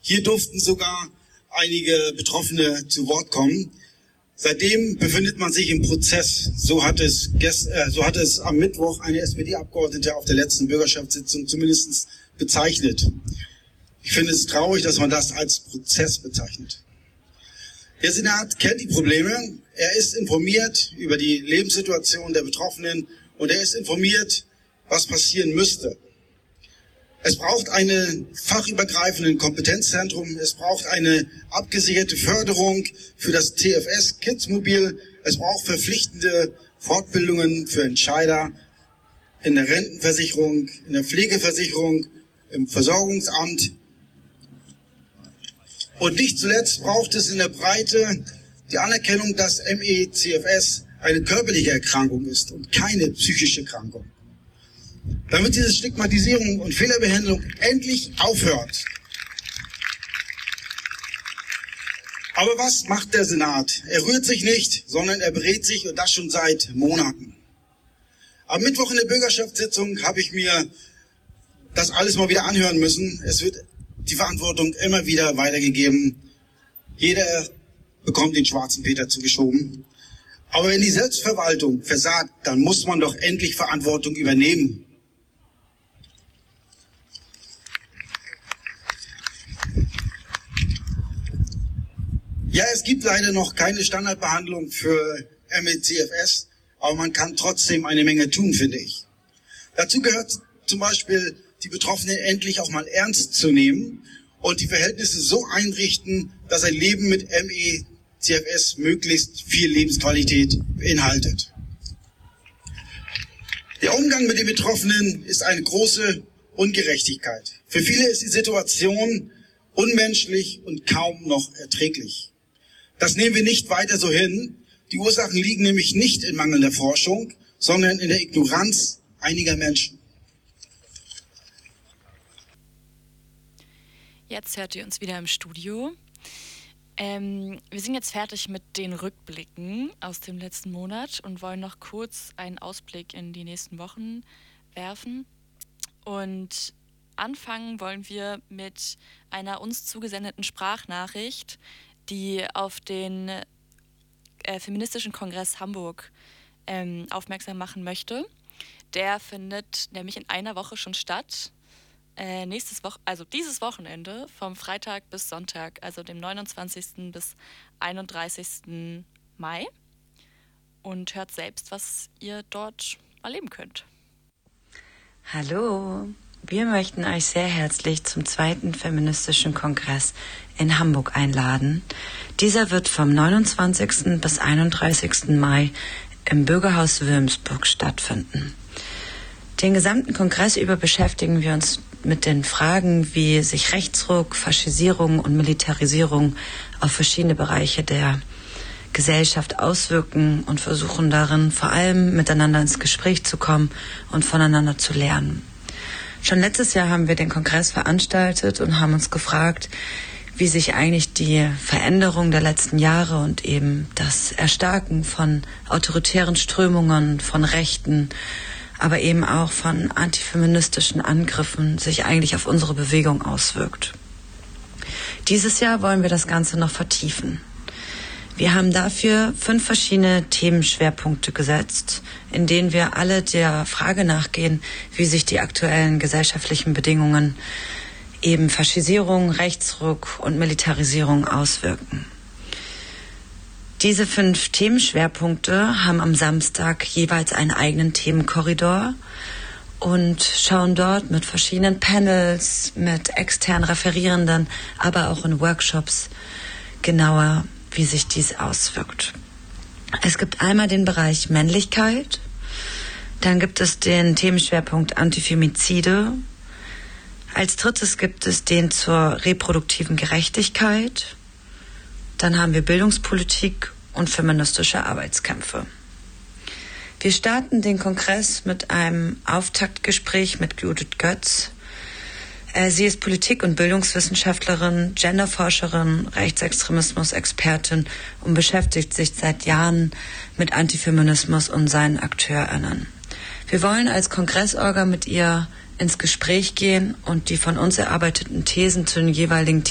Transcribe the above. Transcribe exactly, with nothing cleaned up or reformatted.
Hier durften sogar einige Betroffene zu Wort kommen. Seitdem befindet man sich im Prozess. So hat es, äh, so hat es am Mittwoch eine S P D-Abgeordnete auf der letzten Bürgerschaftssitzung zumindest bezeichnet. Ich finde es traurig, dass man das als Prozess bezeichnet. Der Senat kennt die Probleme. Er ist informiert über die Lebenssituation der Betroffenen und er ist informiert, was passieren müsste. Es braucht einen fachübergreifenden Kompetenzzentrum, es braucht eine abgesicherte Förderung für das T F S-Kidsmobil, es braucht verpflichtende Fortbildungen für Entscheider in der Rentenversicherung, in der Pflegeversicherung, im Versorgungsamt. Und nicht zuletzt braucht es in der Breite die Anerkennung, dass M E C F S eine körperliche Erkrankung ist und keine psychische Erkrankung. Damit diese Stigmatisierung und Fehlerbehandlung endlich aufhört. Aber was macht der Senat? Er rührt sich nicht, sondern er berät sich und das schon seit Monaten. Am Mittwoch in der Bürgerschaftssitzung habe ich mir das alles mal wieder anhören müssen. Es wird die Verantwortung immer wieder weitergegeben. Jeder bekommt den schwarzen Peter zugeschoben. Aber wenn die Selbstverwaltung versagt, dann muss man doch endlich Verantwortung übernehmen. Ja, es gibt leider noch keine Standardbehandlung für M E C F S, aber man kann trotzdem eine Menge tun, finde ich. Dazu gehört zum Beispiel, die Betroffenen endlich auch mal ernst zu nehmen und die Verhältnisse so einrichten, dass ein Leben mit M E C F S möglichst viel Lebensqualität beinhaltet. Der Umgang mit den Betroffenen ist eine große Ungerechtigkeit. Für viele ist die Situation unmenschlich und kaum noch erträglich. Das nehmen wir nicht weiter so hin. Die Ursachen liegen nämlich nicht in mangelnder Forschung, sondern in der Ignoranz einiger Menschen. Jetzt hört ihr uns wieder im Studio. Ähm, wir sind jetzt fertig mit den Rückblicken aus dem letzten Monat und wollen noch kurz einen Ausblick in die nächsten Wochen werfen. Und anfangen wollen wir mit einer uns zugesendeten Sprachnachricht, die auf den äh, Feministischen Kongress Hamburg ähm, aufmerksam machen möchte. Der findet nämlich in einer Woche schon statt. Äh, nächstes Woche, also dieses Wochenende vom Freitag bis Sonntag, also dem neunundzwanzigsten bis einunddreißigsten Mai. Und hört selbst, was ihr dort erleben könnt. Hallo, wir möchten euch sehr herzlich zum zweiten Feministischen Kongress in Hamburg einladen. Dieser wird vom neunundzwanzigsten bis einunddreißigsten Mai im Bürgerhaus Wilmsburg stattfinden. Den gesamten Kongress über beschäftigen wir uns mit den Fragen, wie sich Rechtsruck, Faschisierung und Militarisierung auf verschiedene Bereiche der Gesellschaft auswirken und versuchen darin vor allem miteinander ins Gespräch zu kommen und voneinander zu lernen. Schon letztes Jahr haben wir den Kongress veranstaltet und haben uns gefragt, wie sich eigentlich die Veränderung der letzten Jahre und eben das Erstarken von autoritären Strömungen, von Rechten, aber eben auch von antifeministischen Angriffen sich eigentlich auf unsere Bewegung auswirkt. Dieses Jahr wollen wir das Ganze noch vertiefen. Wir haben dafür fünf verschiedene Themenschwerpunkte gesetzt, in denen wir alle der Frage nachgehen, wie sich die aktuellen gesellschaftlichen Bedingungen, eben Faschisierung, Rechtsruck und Militarisierung auswirken. Diese fünf Themenschwerpunkte haben am Samstag jeweils einen eigenen Themenkorridor und schauen dort mit verschiedenen Panels, mit externen Referierenden, aber auch in Workshops genauer, wie sich dies auswirkt. Es gibt einmal den Bereich Männlichkeit, dann gibt es den Themenschwerpunkt Antifemizide, als drittes gibt es den zur reproduktiven Gerechtigkeit, dann haben wir Bildungspolitik und feministische Arbeitskämpfe. Wir starten den Kongress mit einem Auftaktgespräch mit Judith Götz. Sie ist Politik- und Bildungswissenschaftlerin, Genderforscherin, Rechtsextremismus-Expertin und beschäftigt sich seit Jahren mit Antifeminismus und seinen AkteurInnen. Wir wollen als Kongressorga mit ihr ins Gespräch gehen und die von uns erarbeiteten Thesen zu den jeweiligen